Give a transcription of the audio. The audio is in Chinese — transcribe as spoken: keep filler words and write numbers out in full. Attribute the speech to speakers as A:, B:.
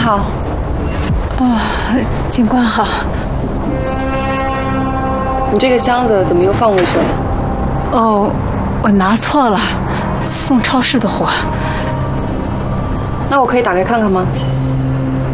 A: 好。
B: 哦，警官好。
A: 你这个箱子怎么又放回去了？
B: 哦，我拿错了，送超市的货。
A: 那我可以打开看看吗？